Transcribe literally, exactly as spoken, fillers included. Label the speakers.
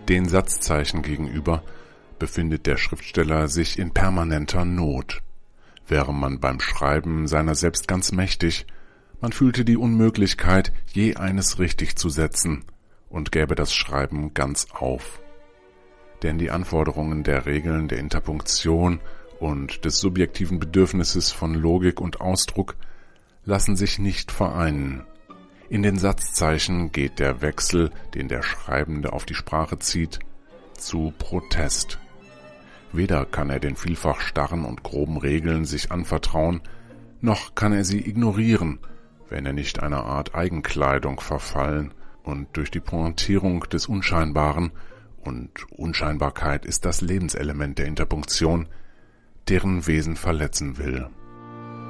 Speaker 1: Den Satzzeichen gegenüber befindet der Schriftsteller sich in permanenter Not. Wäre man beim Schreiben seiner selbst ganz mächtig, man fühlte die Unmöglichkeit, je eines richtig zu setzen und gäbe das Schreiben ganz auf. Denn die Anforderungen der Regeln der Interpunktion und des subjektiven Bedürfnisses von Logik und Ausdruck lassen sich nicht vereinen. In den Satzzeichen geht der Wechsel, den der Schreibende auf die Sprache zieht, zu Protest. Weder kann er den vielfach starren und groben Regeln sich anvertrauen, noch kann er sie ignorieren, wenn er nicht einer Art Eigenkleidung verfallen und durch die Pointierung des Unscheinbaren, und Unscheinbarkeit ist das Lebenselement der Interpunktion, deren Wesen verletzen will.